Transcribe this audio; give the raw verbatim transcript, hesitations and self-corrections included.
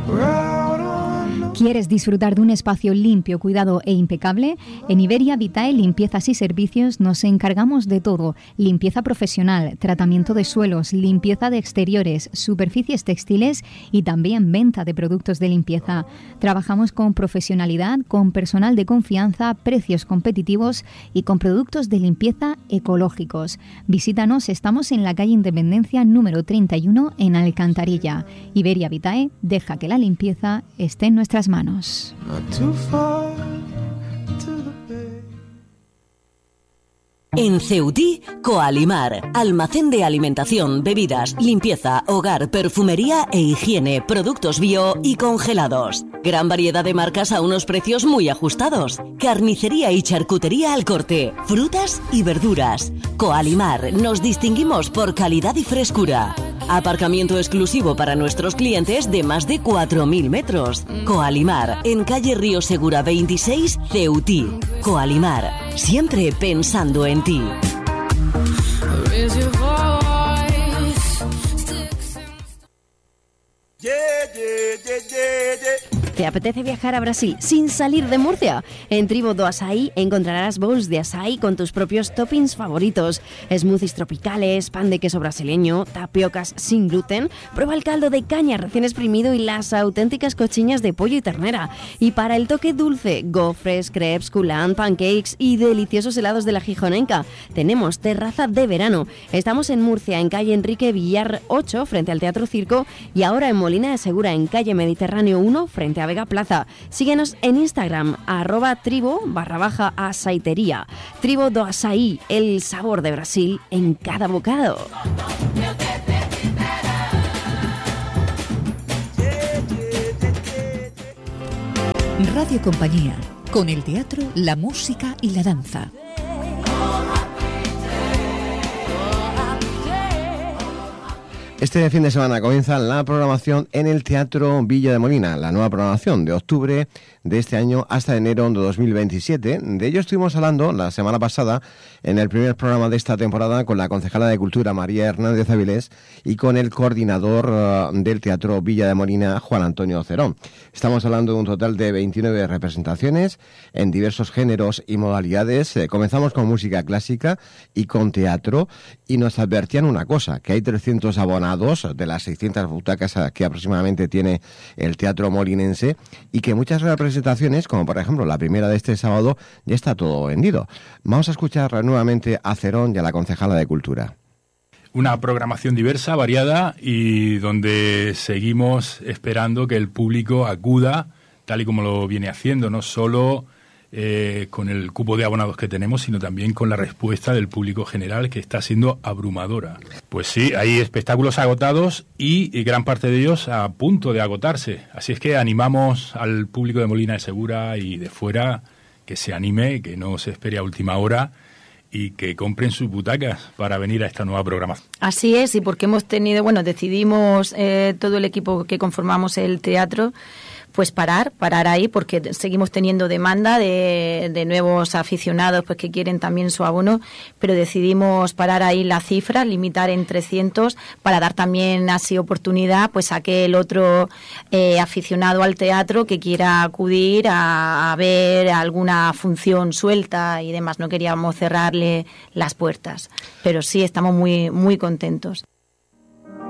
¿Quieres disfrutar de un espacio limpio, cuidado e impecable? En Iberia Vitae Limpiezas y Servicios nos encargamos de todo. Limpieza profesional, tratamiento de suelos, limpieza de exteriores, superficies textiles y también venta de productos de limpieza. Trabajamos con profesionalidad, con personal de confianza, precios competitivos y con productos de limpieza ecológicos. Visítanos, estamos en la calle Independencia número treinta y uno en Alcantarilla. Iberia Vitae deja que la limpieza esté en nuestras manos. En Ceutí, Coalimar, almacén de alimentación, bebidas, limpieza, hogar, perfumería e higiene, productos bio y congelados. Gran variedad de marcas a unos precios muy ajustados. Carnicería y charcutería al corte, frutas y verduras. Coalimar, nos distinguimos por calidad y frescura. Aparcamiento exclusivo para nuestros clientes de más de cuatro mil metros. Coalimar, en calle Río Segura veintiséis, Ceutí. Coalimar, siempre pensando en ti. ¿Te apetece viajar a Brasil sin salir de Murcia? En Tribo do Açaí encontrarás bowls de açaí con tus propios toppings favoritos, smoothies tropicales, pan de queso brasileño, tapiocas sin gluten, prueba el caldo de caña recién exprimido y las auténticas cochiñas de pollo y ternera. Y para el toque dulce, gofres, crepes, coulant, pancakes y deliciosos helados de la Gijonenca. Tenemos terraza de verano. Estamos en Murcia, en calle Enrique Villar ocho, frente al Teatro Circo, y ahora en Molina de Segura, en calle Mediterráneo uno, frente a Vega Plaza. Síguenos en Instagram, arroba tribo barra baja asaitería. Tribo do Açaí, el sabor de Brasil en cada bocado. Radio Compañía, con el teatro, la música y la danza. Este fin de semana comienza la programación en el Teatro Villa de Molina, la nueva programación de octubre de este año hasta enero de dos mil veintisiete. De ello estuvimos hablando la semana pasada en el primer programa de esta temporada con la concejala de Cultura, María Hernández Avilés, y con el coordinador uh, del Teatro Villa de Molina, Juan Antonio Cerón. Estamos hablando de un total de veintinueve representaciones en diversos géneros y modalidades. Eh, comenzamos con música clásica y con teatro, y nos advertían una cosa, que hay trescientos abonados de las seiscientas butacas que aproximadamente tiene el Teatro Molinense, y que muchas representaciones, como por ejemplo la primera de este sábado, ya está todo vendido. Vamos a escuchar nuevamente a Cerón y a la concejala de Cultura. Una programación diversa, variada, y donde seguimos esperando que el público acuda, tal y como lo viene haciendo, no solo Eh, con el cupo de abonados que tenemos, sino también con la respuesta del público general, que está siendo abrumadora. Pues sí, hay espectáculos agotados y, y gran parte de ellos a punto de agotarse. Así es que animamos al público de Molina de Segura y de fuera que se anime, que no se espere a última hora y que compren sus butacas para venir a esta nueva programación. Así es, y porque hemos tenido, bueno, decidimos eh, todo el equipo que conformamos el teatro, pues parar, parar ahí, porque seguimos teniendo demanda de, de nuevos aficionados pues que quieren también su abono, pero decidimos parar ahí la cifra, limitar en trescientos, para dar también así oportunidad pues a aquel otro eh, aficionado al teatro que quiera acudir a, a ver alguna función suelta y demás. No queríamos cerrarle las puertas, pero sí estamos muy, muy contentos.